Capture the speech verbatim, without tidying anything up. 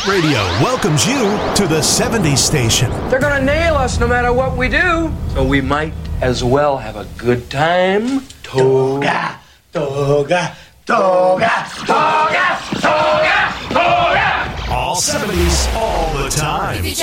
Radio welcomes you to the seventies station. They're gonna nail us no matter what we do, so we might as well have a good time. Toga, toga, toga, toga, toga, toga. All seventies, all the time.